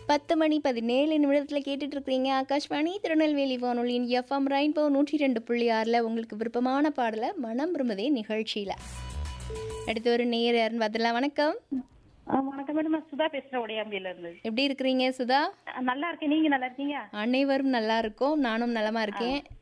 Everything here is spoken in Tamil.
10 மணி 17 நிமிடத்தில் கேட்டுட்டு இருக்கிறீங்க ஆகாஷ்வாணி திருநெல்வேலி வானொலியின் எஃப்எம் ரெயின்போ 102.6ல் உங்களுக்கு விருப்பமான பாடலை மனம் விரும்புதே நிகழ்ச்சியில் அடுத்து ஒரு நேயர் யாருன்னு பார்த்துலாம். வணக்கம். வணக்கம் மேடம், நான் சுதா பேசுறேன் உடையாம்பியில இருந்து. எப்படி இருக்கிறீங்க சுதா? நல்லா இருக்கேன், நீங்க நல்லா இருக்கீங்க? அனைவரும் நல்லா இருக்கோம், நானும் நலமா இருக்கேன்.